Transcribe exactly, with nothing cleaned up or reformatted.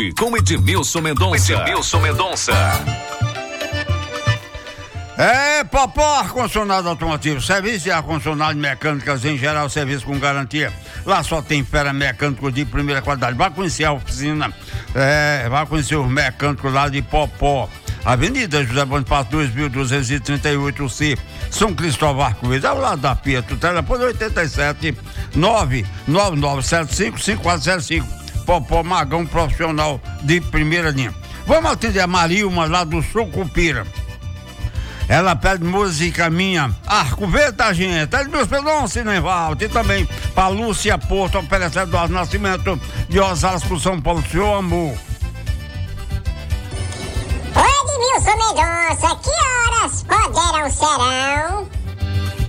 Com Edmilson Mendonça. Edmilson Mendonça. É, Popó, ar-condicionado automotivo, serviço de ar-condicionado mecânicas em geral, serviço com garantia. Lá só tem fera mecânico de primeira qualidade. Vai conhecer a oficina, é, vai conhecer os mecânicos lá de Popó. Avenida José Bonifácio dois mil duzentos e trinta e oito C, São Cristóvão Arco-Íris, ao lado da Pietro, telefone oitenta e sete, nove nove nove sete cinco, cinco quatro zero cinco. Popó Magão, profissional de primeira linha. Vamos atender a Marilma lá do Sucupira. Ela pede música minha, Arco Verde da gente, é de meus pelões, Cinevaldo, e também para Lúcia Porto, oferecendo ao Nascimento de Osasco, São Paulo, seu amor. Oi, Edmilson Mendonça, que horas poderão serão?